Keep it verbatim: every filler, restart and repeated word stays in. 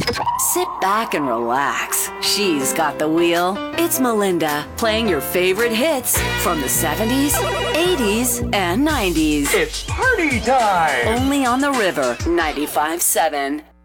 Sit back and relax. She's got the wheel. It's Melinda, playing your favorite hits from the seventies, eighties, and nineties. It's party time! Only on the River ninety-five point seven.